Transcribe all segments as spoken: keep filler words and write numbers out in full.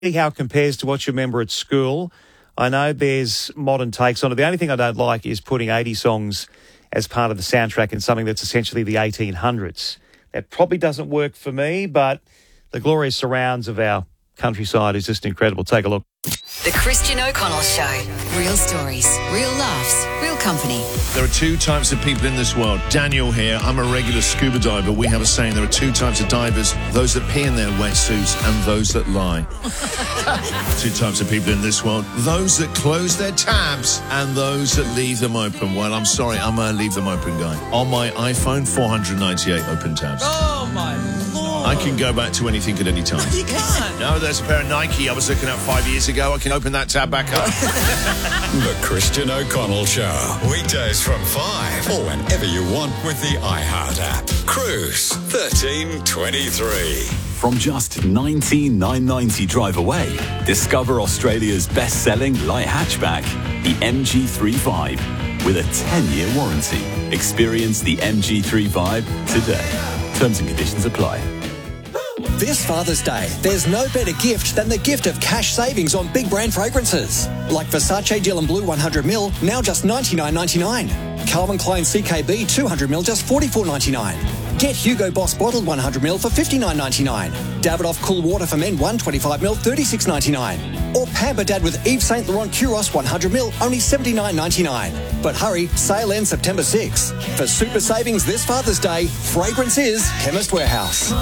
See how it compares to what you remember at school. I know there's modern takes on it. The only thing I don't like is putting eighty songs as part of the soundtrack in something that's essentially the eighteen hundreds. That probably doesn't work for me, but the glorious surrounds of our countryside is just incredible. Take a look. The Christian O'Connell Show. Real stories, real laughs, real company. There are two types of people in this world. Daniel here, I'm a regular scuba diver. We have a saying, there are two types of divers, those that pee in their wetsuits and those that lie. Two types of people in this world, those that close their tabs and those that leave them open. Well, I'm sorry, I'm a leave them open guy. On my iPhone, four hundred ninety-eight open tabs. Oh, my Lord. I can go back to anything at any time. You can't. No, there's a pair of Nike I was looking at five years ago. I can open that tab back up. The Christian O'Connell Show. Weekdays from five or whenever you want with the iHeart app. Cruise thirteen twenty-three. From just nineteen nine ninety drive away, discover Australia's best-selling light hatchback, the M G thirty-five, with a ten-year warranty. Experience the M G thirty-five today. Terms and conditions apply. This Father's Day, there's no better gift than the gift of cash savings on big brand fragrances. Like Versace Dylan Blue one hundred mil, now just ninety-nine ninety-nine. Calvin Klein C K B two hundred mil, just forty-four ninety-nine. Get Hugo Boss Bottled one hundred mil for fifty-nine ninety-nine. Davidoff Cool Water for Men one twenty-five mil, thirty-six ninety-nine. Or Pamper Dad with Yves Saint Laurent Kuros one hundred mil, only seventy-nine ninety-nine. But hurry, sale ends September sixth. For super savings this Father's Day, fragrance is Chemist Warehouse.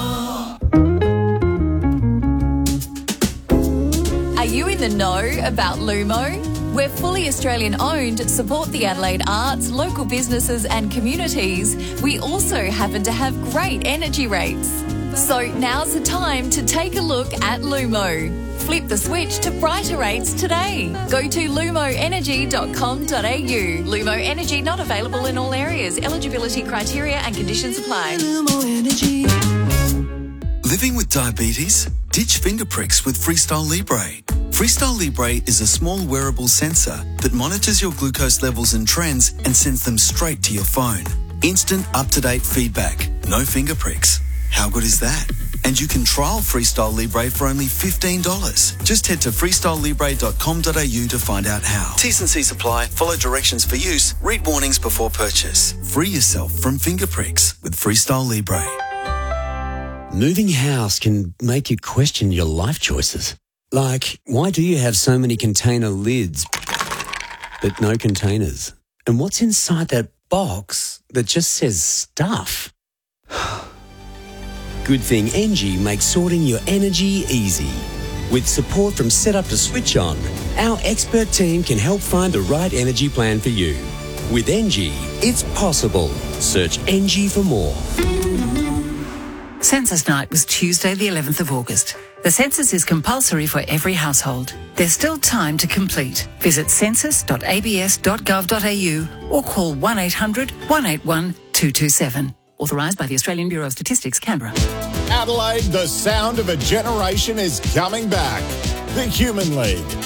Are you in the know about Lumo? We're fully Australian owned, support the Adelaide arts, local businesses and communities. We also happen to have great energy rates. So now's the time to take a look at Lumo. Flip the switch to brighter rates today. Go to lumo energy dot com dot a u. Lumo Energy not available in all areas. Eligibility criteria and conditions apply. Lumo Energy. Living with diabetes? Ditch finger pricks with Freestyle Libre. Freestyle Libre is a small wearable sensor that monitors your glucose levels and trends and sends them straight to your phone. Instant, up-to-date feedback. No finger pricks. How good is that? And you can trial Freestyle Libre for only fifteen dollars. Just head to freestyle libre dot com dot a u to find out how. T's and C's apply. Follow directions for use. Read warnings before purchase. Free yourself from finger pricks with Freestyle Libre. Moving house can make you question your life choices. Like, why do you have so many container lids but no containers? And what's inside that box that just says stuff? Good thing Engie makes sorting your energy easy. With support from setup to switch on, our expert team can help find the right energy plan for you. With Engie, it's possible. Search Engie for more. Census night was Tuesday the eleventh of August. The census is compulsory for every household. There's still time to complete. Visit census dot a b s dot gov dot a u or call one eight hundred one eight one two two seven. Authorised by the Australian Bureau of Statistics, Canberra. Adelaide, the sound of a generation is coming back. The Human League.